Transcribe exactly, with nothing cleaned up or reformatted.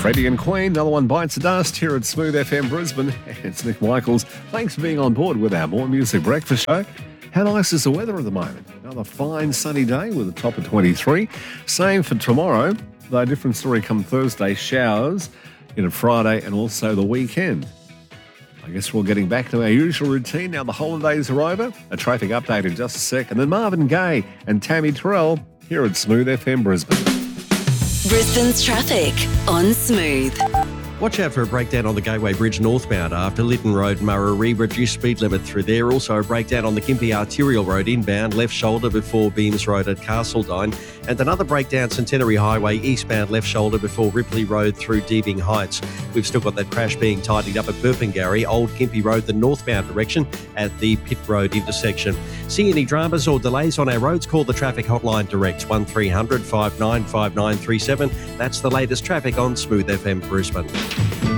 Freddie and Queen, another one bites the dust here at Smooth F M Brisbane. It's Nick Michaels. Thanks for being on board with our More Music Breakfast show. How nice is the weather at the moment? Another fine sunny day with a top of twenty-three. Same for tomorrow, though a different story come Thursday. Showers in a Friday and also the weekend. I guess we're getting back to our usual routine now the holidays are over. A traffic update in just a sec. And then Marvin Gaye and Tammy Terrell here at Smooth F M Brisbane. Brisbane's traffic on Smooth. Watch out for a breakdown on the Gateway Bridge northbound after Lytton Road, Murray. Reduced speed limit through there. Also a breakdown on the Gympie Arterial Road inbound, left shoulder before Beams Road at Castledine. And another breakdown Centenary Highway eastbound, left shoulder before Ripley Road through Deebing Heights. We've still got that crash being tidied up at Burpengary, Old Gympie Road, the northbound direction at the Pitt Road intersection. See any dramas or delays on our roads? Call the traffic hotline direct, one three hundred five nine five nine three seven. That's the latest traffic on Smooth F M Brisbane.